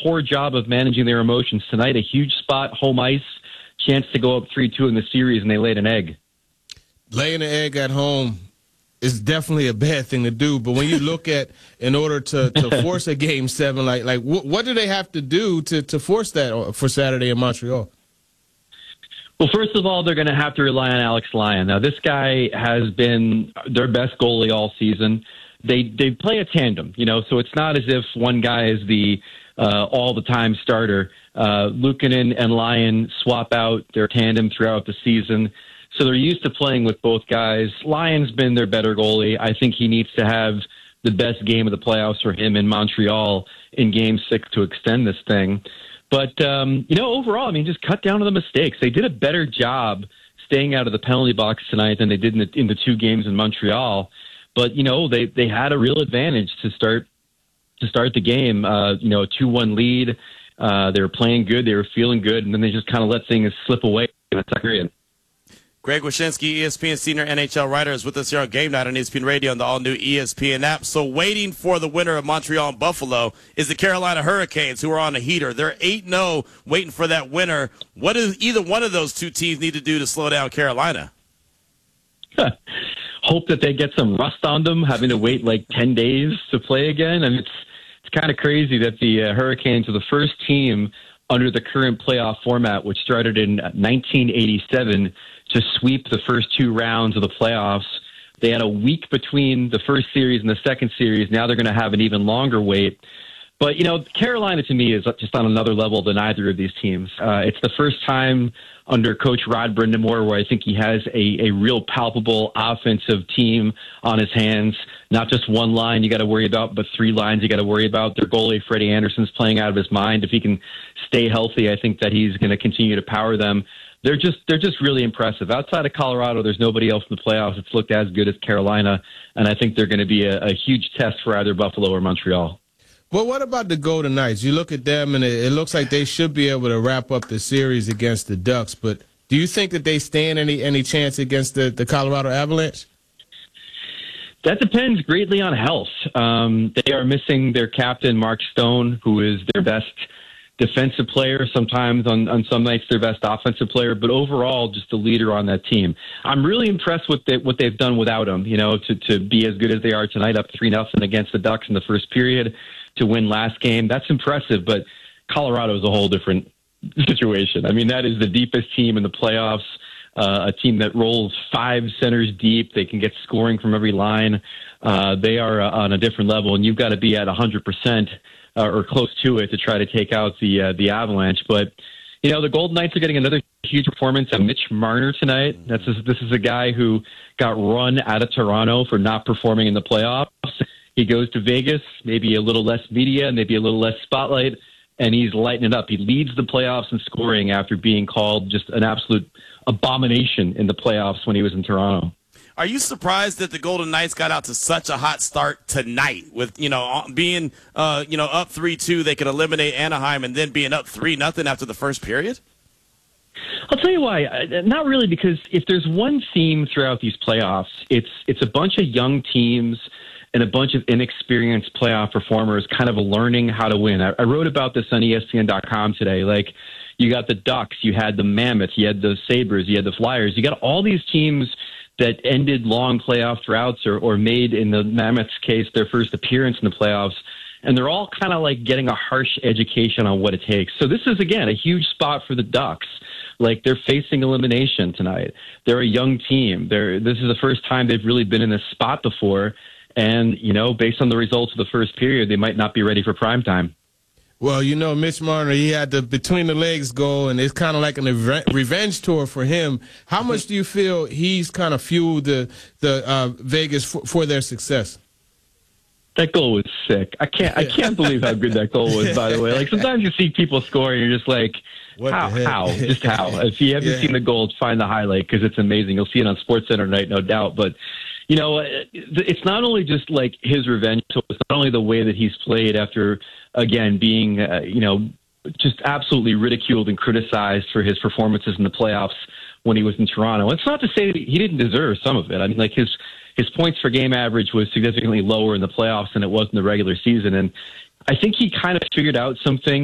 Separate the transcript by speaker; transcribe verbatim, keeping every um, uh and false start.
Speaker 1: poor job of managing their emotions tonight. A huge spot, home ice, chance to go up three two in the series, and they laid an egg.
Speaker 2: Laying an egg at home is definitely a bad thing to do. But when you look at, in order to, to force a game seven, like like what, what do they have to do to, to force that for Saturday in Montreal?
Speaker 1: Well, first of all, they're going to have to rely on Alex Lyon. Now, this guy has been their best goalie all season. They they play a tandem, you know, so it's not as if one guy is the uh, all-the-time starter. Uh, Luukkonen and Lyon swap out their tandem throughout the season. So they're used to playing with both guys. Lyon's been their better goalie. I think he needs to have the best game of the playoffs for him in Montreal in Game six to extend this thing. But, um, you know, overall, I mean, just cut down to the mistakes. They did a better job staying out of the penalty box tonight than they did in the, in the two games in Montreal. But, you know, they, they had a real advantage to start to start the game. Uh, you know, a two one lead. Uh, they were playing good. They were feeling good. And then they just kind of let things slip away in the second period.
Speaker 3: Greg Wyshynski, E S P N senior N H L writer, is with us here on Game Night on E S P N Radio and the all-new E S P N app. So waiting for the winner of Montreal and Buffalo is the Carolina Hurricanes, who are on a heater. They're eight and oh, waiting for that winner. What does either one of those two teams need to do to slow down Carolina?
Speaker 1: Hope that they get some rust on them, having to wait like ten days to play again. I mean, it's, it's kind of crazy that the uh, Hurricanes are the first team under the current playoff format, which started in nineteen eighty-seven, to sweep the first two rounds of the playoffs. They had a week between the first series and the second series. Now they're going to have an even longer wait. But, you know, Carolina to me is just on another level than either of these teams. Uh, it's the first time under Coach Rod Brind'Amour where I think he has a, a real palpable offensive team on his hands. Not just one line you got to worry about, but three lines you got to worry about. Their goalie, Freddie Anderson's playing out of his mind. If he can stay healthy, I think that he's going to continue to power them. They're just they're just really impressive. Outside of Colorado, there's nobody else in the playoffs that's looked as good as Carolina, and I think they're going to be a, a huge test for either Buffalo or Montreal.
Speaker 2: Well, what about the Golden Knights? You look at them, and it, it looks like they should be able to wrap up the series against the Ducks, but do you think that they stand any any chance against the, the Colorado Avalanche?
Speaker 1: That depends greatly on health. Um, they are missing their captain, Mark Stone, who is their best defensive player, sometimes on, on some nights their best offensive player, but overall just the leader on that team. I'm really impressed with the, what they've done without him, you know, to, to be as good as they are tonight, up three nothing against the Ducks in the first period, to win last game. That's impressive, but Colorado is a whole different situation. I mean, that is the deepest team in the playoffs, uh, a team that rolls five centers deep. They can get scoring from every line. Uh, they are uh, on a different level, and you've got to be at one hundred percent Uh, or close to it to try to take out the uh, the Avalanche. But, you know, the Golden Knights are getting another huge performance of Mitch Marner tonight. That's a, This is a guy who got run out of Toronto for not performing in the playoffs. He goes to Vegas, maybe a little less media, maybe a little less spotlight, and he's lighting it up. He leads the playoffs in scoring after being called just an absolute abomination in the playoffs when he was in Toronto.
Speaker 3: Are you surprised that the Golden Knights got out to such a hot start tonight with, you know, being, uh, you know, up three two, they could eliminate Anaheim, and then being up three nothing after the first period?
Speaker 1: I'll tell you why. Not really, because if there's one theme throughout these playoffs, it's it's a bunch of young teams and a bunch of inexperienced playoff performers kind of learning how to win. I, I wrote about this on E S P N dot com today. Like, you got the Ducks, you had the Mammoths, you had the Sabres, you had the Flyers. You got all these teams that ended long playoff droughts or, or made, in the Mammoths case, their first appearance in the playoffs. And they're all kind of like getting a harsh education on what it takes. So this is, again, a huge spot for the Ducks. Like, they're facing elimination tonight. They're a young team. They're, this is the first time they've really been in this spot before. And, you know, based on the results of the first period, they might not be ready for prime time.
Speaker 2: Well, you know, Mitch Marner, he had the between the legs goal, and it's kind of like an ev- revenge tour for him. How much do you feel he's kind of fueled the the uh, Vegas for, for their success?
Speaker 1: That goal was sick. I can't I can't believe how good that goal was, by the way. Like, sometimes you see people scoring, you're just like,
Speaker 2: what
Speaker 1: how? How? Just how? If you haven't yeah. seen the goal, find the highlight, because it's amazing. You'll see it on SportsCenter tonight, no doubt. But, you know, it's not only just like his revenge tour, it's not only the way that he's played after, again, being, uh, you know, just absolutely ridiculed and criticized for his performances in the playoffs when he was in Toronto. It's not to say that he didn't deserve some of it. I mean, like, his his points per game average was significantly lower in the playoffs than it was in the regular season. And I think he kind of figured out something